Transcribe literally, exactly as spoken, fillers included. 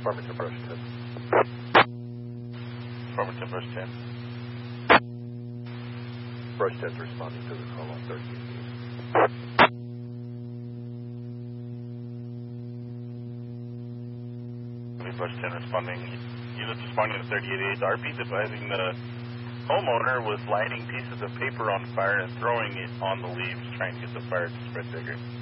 Farmington Brush ten. Farmington Brush ten. Brush ten's responding to the call on thirteen East. Brush ten responding. Units responding to thirty-eight eight. R P's advising the homeowner was lighting pieces of paper on fire and throwing it on the leaves, trying to get the fire to spread bigger.